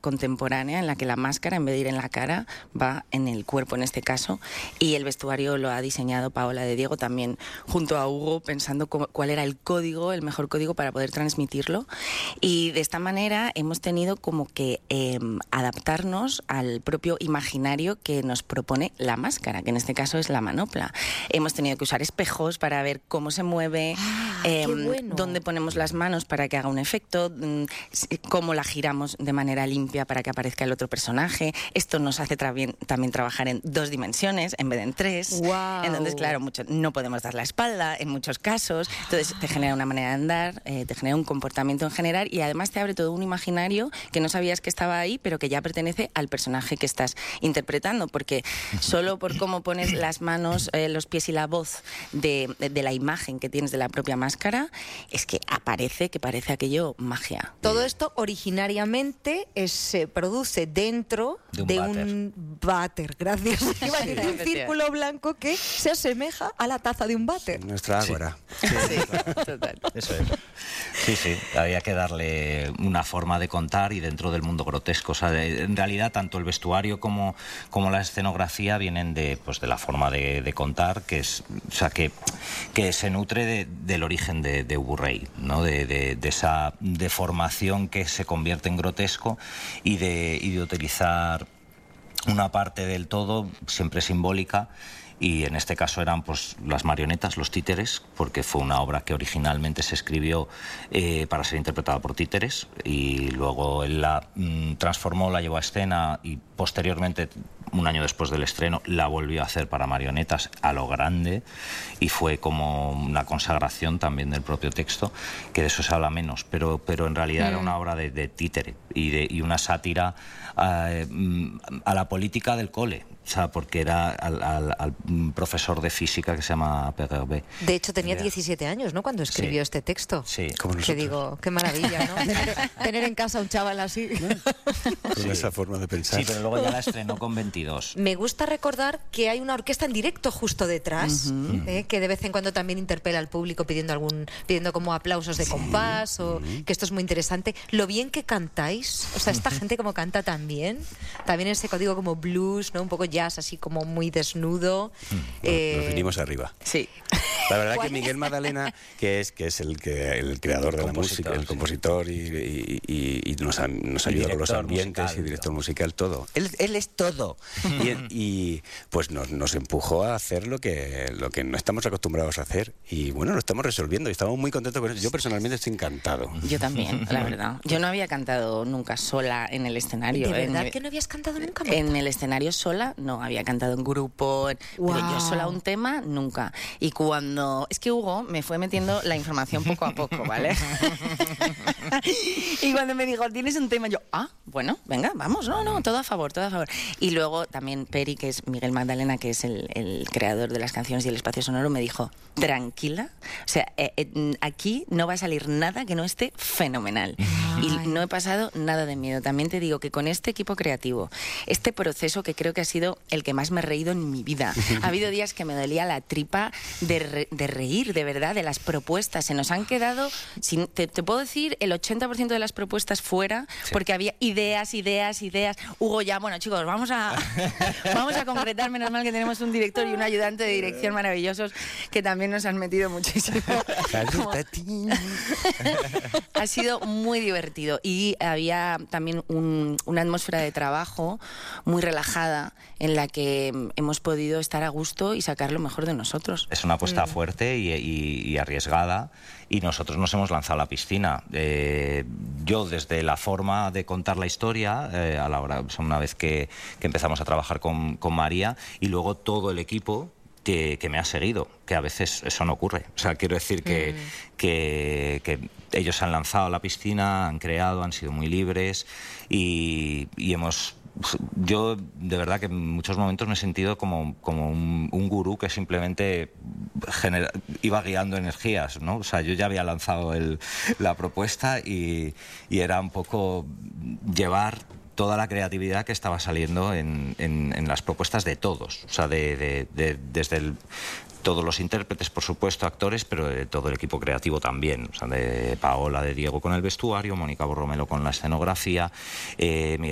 contemporánea en la que la máscara, en vez de ir en la cara, va en el cuerpo en este caso, y el vestuario lo ha diseñado Paola de Diego también junto a Hugo, pensando cuál era el código, el mejor código para poder transmitirlo, y de esta manera hemos tenido como que adaptarnos al propio imaginario que nos propone la máscara, que en este caso es la manopla. Hemos tenido que usar espejos para ver cómo se mueve, dónde ponemos las manos para que haga un efecto, cómo la giramos de manera limpia para que aparezca el otro personaje. Esto nos hace también trabajar en 2 dimensiones en vez de en 3. Wow. Entonces, claro, no podemos dar la espalda en muchos casos. Entonces te genera una manera de andar, te genera un comportamiento en general, y además te abre todo un imaginario que no sabías que estaba ahí, pero que ya pertenece al personaje que estás interpretando, porque solo por cómo pones las manos, los pies y la voz de la imagen que tienes de la propia máscara, es que parece aquello magia. Todo esto originariamente se produce dentro de un váter. Gracias. Iba a decir un círculo blanco que se asemeja a la taza de un váter. Nuestra ágora. Sí, total. Eso es. Sí, sí, había que darle una forma de contar, y dentro del mundo grotesco. O sea, en realidad, tanto el vestuario como la escenografía vienen de la forma de contar, que es, o sea, que se nutre del origen de Ubu Rey, ¿no? De esa deformación que se convierte en grotesco, y de utilizar una parte del todo siempre simbólica. Y en este caso eran las marionetas, los títeres, porque fue una obra que originalmente se escribió para ser interpretada por títeres, y luego él la transformó, la llevó a escena, y posteriormente, un año después del estreno, la volvió a hacer para marionetas a lo grande, y fue como una consagración también del propio texto, que de eso se habla menos, pero en realidad era una obra de títere y una sátira a la política del cole. O sea, porque era al profesor de física que se llama Perrebe. De hecho, tenía 17 años, ¿no?, cuando escribió este texto. Sí. Como nosotros. Que digo, qué maravilla, ¿no? tener en casa a un chaval así. Con esa forma de pensar. Sí, pero luego ya la estrenó con 22. Me gusta recordar que hay una orquesta en directo justo detrás, que de vez en cuando también interpela al público pidiendo como aplausos de compás, o que esto es muy interesante. Lo bien que cantáis, o sea, esta gente como canta tan bien, también ese código como blues, ¿no?, un poco jazz, así como muy desnudo. Nos vinimos arriba. Sí. La verdad que Miguel Magdalena, que es el creador de la música, el compositor, y nos ayuda con los ambientes musical, y director musical, todo. Él es todo. y pues nos empujó a hacer lo que no estamos acostumbrados a hacer. Y bueno, lo estamos resolviendo y estamos muy contentos con eso. Yo personalmente estoy encantado. Yo también, la verdad. Yo no había cantado nunca sola en el escenario. ¿De verdad que no habías cantado nunca? En el escenario sola no, había cantado en grupo, pero yo sola un tema nunca. Y es que Hugo me fue metiendo la información poco a poco, ¿vale? Y cuando me dijo, ¿tienes un tema? Yo, bueno, venga, vamos, no, todo a favor, todo a favor. Y luego también Peri, que es Miguel Magdalena, que es el creador de las canciones y el espacio sonoro, me dijo, tranquila, o sea, aquí no va a salir nada que no esté fenomenal. Y no he pasado nada de miedo. También te digo que con este equipo creativo, este proceso que creo que ha sido el que más me he reído en mi vida. Ha habido días que me dolía la tripa de reír, de verdad, de las propuestas. Se nos han quedado, te puedo decir, el 80% de las propuestas fuera, porque había ideas. Hugo ya, bueno, chicos, vamos a concretar. Menos mal que tenemos un director y un ayudante de dirección maravillosos que también nos han metido muchísimo. Ha sido muy divertido, y había también una atmósfera de trabajo muy relajada en la que hemos podido estar a gusto y sacar lo mejor de nosotros. Es una apuesta fuerte y arriesgada, y nosotros nos hemos lanzado a la piscina. Yo, desde la forma de contar la historia, a la hora, una vez que empezamos a trabajar con María, y luego todo el equipo que me ha seguido, que a veces eso no ocurre. O sea, quiero decir que ellos se han lanzado a la piscina, han creado, han sido muy libres, y hemos... Yo, de verdad, que en muchos momentos me he sentido como un gurú que simplemente iba guiando energías, ¿no? O sea, yo ya había lanzado la propuesta, y era un poco llevar toda la creatividad que estaba saliendo en las propuestas de todos. O sea, desde todos los intérpretes, por supuesto, actores, pero de todo el equipo creativo también. O sea, de Paola de Diego con el vestuario, Mónica Borromelo con la escenografía,